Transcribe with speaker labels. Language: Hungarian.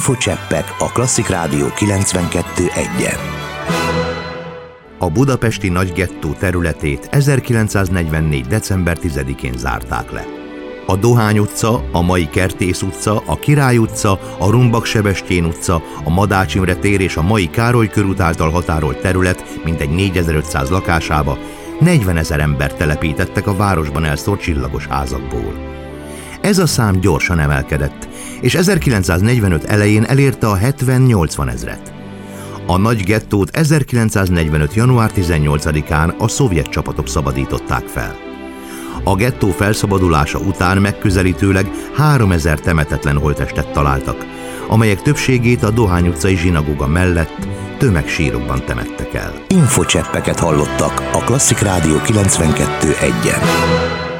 Speaker 1: Infocseppek a Klasszik Rádió 92.1-en.
Speaker 2: A budapesti nagygettó területét 1944. december 10-én zárták le. A Dohány utca, a mai Kertész utca, a Király utca, a Rumbak-Sebestyén utca, a Madács Imre tér és a mai Károly körút által határolt terület mintegy 4500 lakásába 40 000 embert telepítettek a városban elszórt csillagos házakból. Ez a szám gyorsan emelkedett, és 1945 elején elérte a 70-80 ezret. A nagy gettót 1945. január 18-án a szovjet csapatok szabadították fel. A gettó felszabadulása után megközelítőleg 3000 temetetlen holttestet találtak, amelyek többségét a Dohány utcai zsinagóga mellett tömegsírokban temettek el.
Speaker 1: Infocseppeket hallottak a Klasszik Rádió 92.1-en.